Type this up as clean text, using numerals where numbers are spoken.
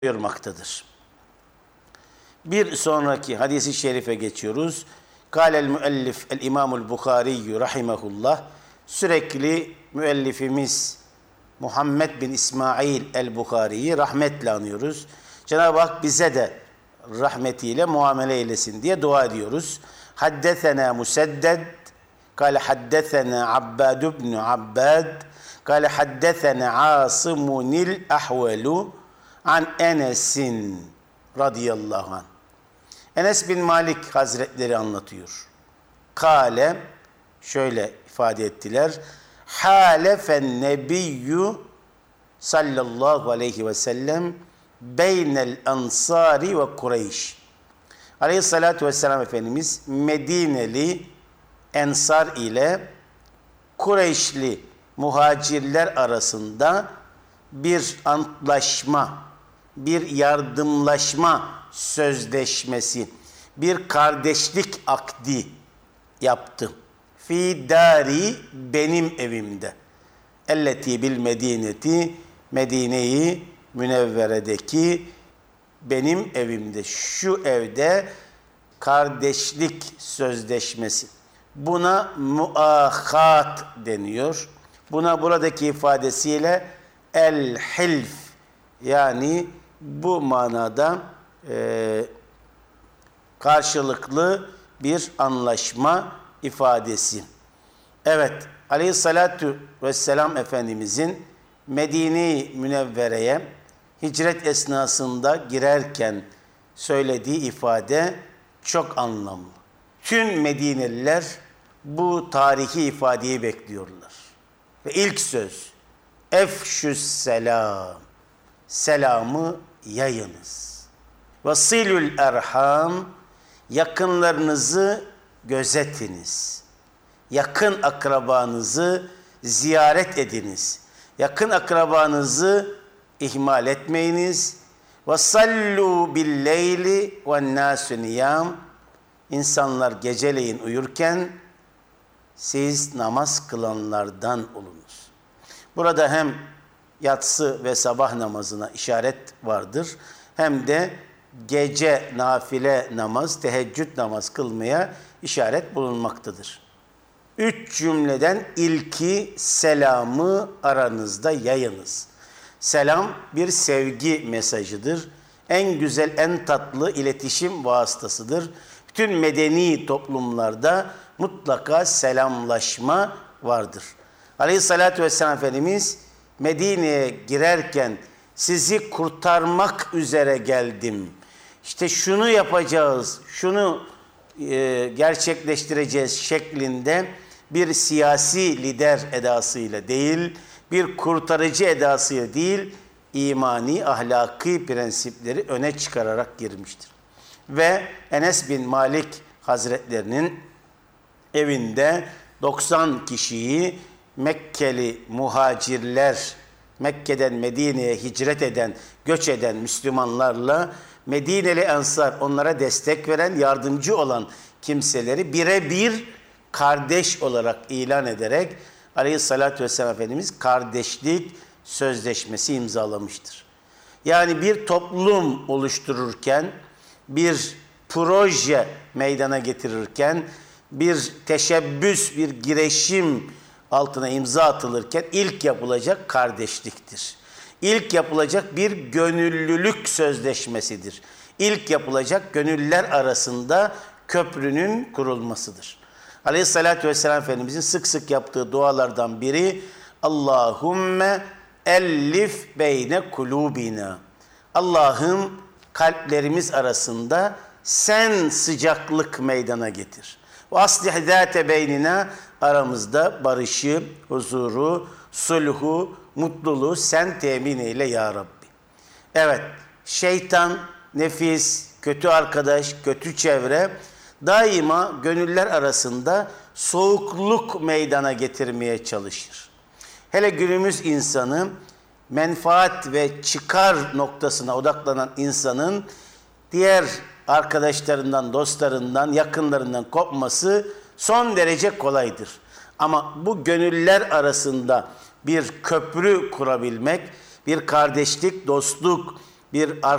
buyurmaktadır. Bir sonraki hadisi şerife geçiyoruz. Kâlel müellif el-İmamul Bukhari rahimehullah. Sürekli müellifimiz Muhammed bin İsmail el-Bukhari'yi rahmetle anıyoruz. Cenab-ı Hak bize de rahmetiyle muamele eylesin diye dua ediyoruz. Haddesena Musedded, kâle haddesena Abbad ibn Abbad, kâle haddesena Asimunil Ahvelu an Enes'in radıyallahu anh. Enes bin Malik Hazretleri anlatıyor. Kâle, şöyle ifade ettiler. Hâlefen nebiyyü sallallahu aleyhi ve sellem beynel ansari ve Kureyş. Aleyhissalatu vesselam Efendimiz Medineli Ensar ile Kureyşli muhacirler arasında bir antlaşma, bir yardımlaşma sözleşmesi, bir kardeşlik akdi yaptı. Fi dari, benim evimde. Elleti bil medineti, Medine-i Münevvere'deki benim evimde. Şu evde kardeşlik sözleşmesi. Buna muahat deniyor. Buna buradaki ifadesiyle el-hilf, yani bu manada karşılıklı bir anlaşma ifadesi. Evet, Aleyhissalatu vesselam Efendimizin Medine-i Münevvere'ye hicret esnasında girerken söylediği ifade çok anlamlı. Tüm Medineliler bu tarihi ifadeyi bekliyorlar. Ve ilk söz, efşü's selam, selamı yayınız. Vasilül erham, yakınlarınızı gözetiniz. Yakın akrabanızı ziyaret ediniz. Yakın akrabanızı ihmal etmeyiniz. Ve sallu billeyli ve nâsü niyâm. İnsanlar geceleyin uyurken siz namaz kılanlardan olunuz. Burada hem yatsı ve sabah namazına işaret vardır, hem de gece nafile namaz, teheccüd namaz kılmaya işaret bulunmaktadır. 3 cümleden ilki selamı aranızda yayınız. Selam bir sevgi mesajıdır. En güzel, en tatlı iletişim vasıtasıdır. Bütün medeni toplumlarda mutlaka selamlaşma vardır. Aleyhissalatü vesselam Efendimiz Medine'ye girerken sizi kurtarmak üzere geldim. İşte şunu yapacağız, şunu gerçekleştireceğiz şeklinde bir siyasi lider edasıyla değil, bir kurtarıcı edasıyla değil, imani, ahlaki prensipleri öne çıkararak girmiştir. Ve Enes bin Malik Hazretlerinin evinde 90 kişiyi Mekkeli muhacirler, Mekke'den Medine'ye hicret eden, göç eden Müslümanlarla Medineli Ensar, onlara destek veren, yardımcı olan kimseleri birebir kardeş olarak ilan ederek Aleyhissalatü vesselam Efendimiz kardeşlik sözleşmesi imzalamıştır. Yani bir toplum oluştururken, bir proje meydana getirirken, bir teşebbüs, bir girişim altına imza atılırken ilk yapılacak kardeşliktir. İlk yapılacak bir gönüllülük sözleşmesidir. İlk yapılacak gönüller arasında köprünün kurulmasıdır. Aleyhissalatü vesselam Efendimizin sık sık yaptığı dualardan biri Allahümme ellif beyne kulubina. Allah'ım kalplerimiz arasında sen sıcaklık meydana getir. Ve aslih zâte beynina, aramızda barışı, huzuru, sulhu, mutluluğu sen temin eyle ya Rabbi. Evet, şeytan, nefis, kötü arkadaş, kötü çevre daima gönüller arasında soğukluk meydana getirmeye çalışır. Hele günümüz insanı menfaat ve çıkar noktasına odaklanan insanın diğer arkadaşlarından, dostlarından, yakınlarından kopması son derece kolaydır. Ama bu gönüller arasında bir köprü kurabilmek, bir kardeşlik, dostluk, bir